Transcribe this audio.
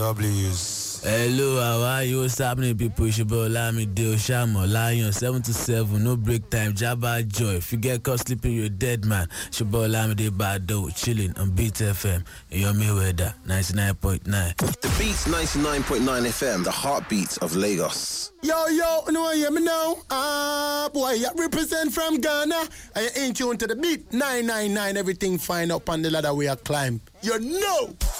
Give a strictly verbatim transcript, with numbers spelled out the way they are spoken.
W's. Hello, how are you? What's happening, people? It's your boy Olamide Oshamo, Lion, seven to seven, no break time, Jabba Joy. If you get caught sleeping, you're a dead man. It's your boy Olamide Bado, chilling on Beat F M. And your Mayweather, ninety-nine point nine. The Beats ninety-nine point nine F M, the heartbeat of Lagos. Yo, yo, no one hear me now? Ah, boy, I represent from Ghana. And you're in tune to the Beat nine nine nine. Everything fine up on the ladder we are climb. You know.